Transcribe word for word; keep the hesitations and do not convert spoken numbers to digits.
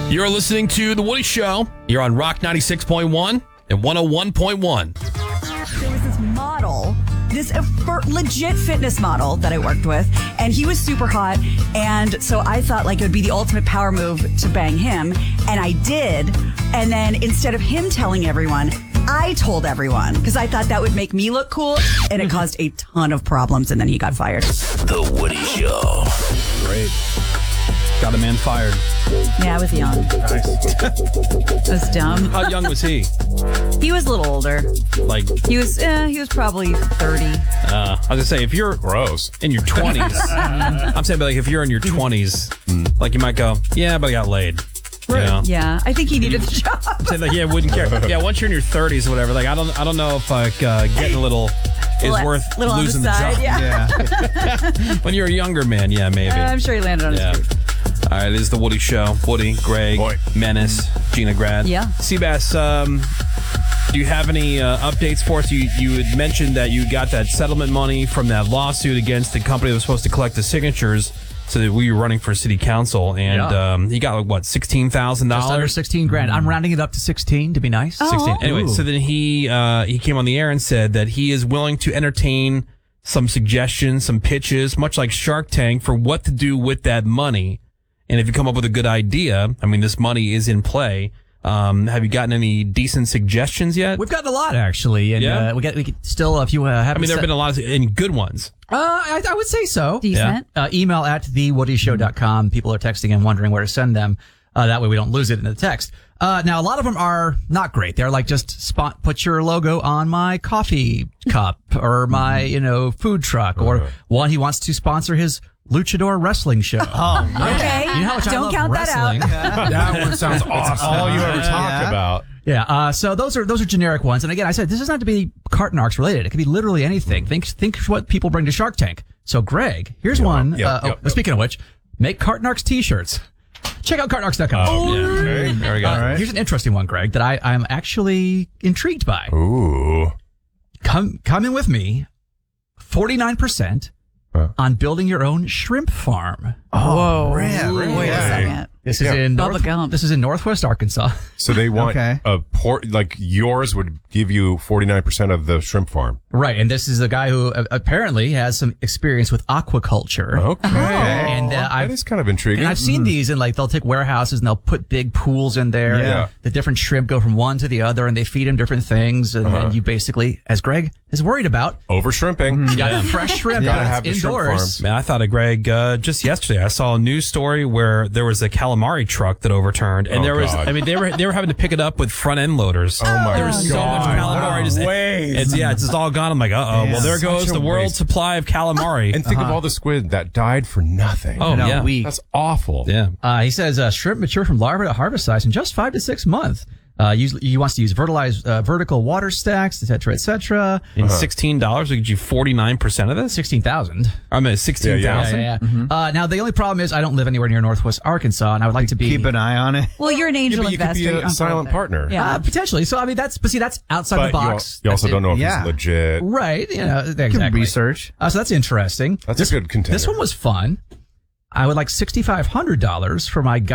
You're listening to The Woody Show. You're on Rock ninety-six point one and one oh one point one. There was this model, this uh, for legit fitness model that I worked with, and he was super hot. And so I thought like it would be the ultimate power move to bang him, and I did. And then instead of him telling everyone, I told everyone because I thought that would make me look cool, and it caused a ton of problems. And then he got fired. The Woody Show. Great. Got a man fired. Yeah, I was young. Nice. I was dumb. How young was he? He was a little older. Like, He was. Uh, he was probably thirty. uh, I was gonna say, if you're Gross. in your twenties, I'm saying, but like, if you're in your twenties, like, you might go, yeah, but I got laid. You know? Yeah, I think he needed the job. Say like, yeah, wouldn't care. Yeah, once you're in your thirties or whatever, like, I don't, I don't know if like uh, getting a little is Little- worth little on losing the the, side, job. yeah. When you're a younger man, yeah, maybe. Uh, I'm sure he landed on his Yeah. feet. All right, it is the Woody Show. Woody, Greg, Boy. Menace, Gina Grad. Yeah. Seabass, um, do you have any uh, updates for us? You you had mentioned that you got that settlement money from that lawsuit against the company that was supposed to collect the signatures so that we were running for city council. And Yeah. um, you got, like, what, sixteen thousand dollars? Just under sixteen grand. I'm rounding it up to sixteen to be nice. Oh. sixteen. Anyway, Ooh. so then he uh, he came on the air and said that he is willing to entertain some suggestions, some pitches, much like Shark Tank, for what to do with that money. And if you come up with a good idea, I mean, this money is in play. Um, have you gotten any decent suggestions yet? We've gotten a lot actually, and Yeah? uh, we get we could still if you uh, have. I mean, there have been a lot of and good ones. Uh, I, I would say so. Decent. Uh, email at the woody show dot com. People are texting and wondering where to send them. Uh, that way we don't lose it in the text. Uh, now, a lot of them are not great. They're like just spot, put your logo on my coffee cup or my, you know, food truck, or one he wants to sponsor his luchador wrestling show. Okay. You know how much I Don't love count wrestling. that out. That one sounds awesome. All you ever talk about. Yeah, uh, so those are those are generic ones. And again, I said this doesn't have to be Carton Arcs related. It could be literally anything. Think think what people bring to Shark Tank. So, Greg, here's one. yeah, uh, yeah, oh, yeah. Speaking of which, make Carton Arcs t-shirts. Check out carton arcs dot com. Oh, yeah. Okay. There we go. Uh, Here's an interesting one, Greg, that I, I'm actually intrigued by. Ooh. Come come in with me. forty-nine percent Huh. on building your own shrimp farm. Whoa. really? Wait a Yeah. second. This is Yeah. in Bubba North, Gump. this is in Northwest Arkansas. So they want Okay. a port, like yours would give you forty-nine percent of the shrimp farm. Right, and this is a guy who uh, apparently has some experience with aquaculture. Okay. And uh, that I've is kind of intriguing. And I've seen these in like, they'll take warehouses and they'll put big pools in there. Yeah. And the different shrimp go from one to the other and they feed them different things. And then you basically, as Greg is worried about, Over shrimping. you got fresh shrimp Gotta that's have the shrimp indoors. Man, I thought of Greg uh, just yesterday. I saw a news story where there was a calamari truck that overturned, and Oh, there was, God. I mean, they were they were having to pick it up with front end loaders. Oh, my There was so God. much calamari. Just, Waste. it's, yeah, it's just all gone. I'm like, uh oh. Well, there Such goes a the world waste. supply of calamari. And think of all the squid that died for nothing. oh, yeah. That's awful. Yeah. Uh, he says uh, shrimp mature from larva to harvest size in just five to six months. Uh, usually he wants to use verticalized, uh, vertical water stacks, et cetera, et cetera. And sixteen dollars would get you forty-nine percent of this? sixteen thousand. I mean, sixteen thousand? Yeah, yeah, yeah. Uh, now, the only problem is I don't live anywhere near Northwest Arkansas, and I would like to be... Keep an eye on it. Well, you're an angel but you could investor. be a You're on silent board there. partner. Yeah. Uh, potentially. So, I mean, that's, but see, that's outside But the you al- box. you, also That's don't know if Yeah. it's legit. Right. You know, You can exactly. research. Uh, so that's interesting. That's this, a good contender. This one was fun. I would like six thousand five hundred dollars for my